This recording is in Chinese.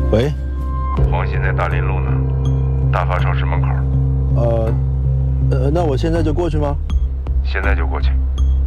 喂， 黄鑫在大林路呢，大发超市门口。 那我现在就过去吗？ 现在就过去。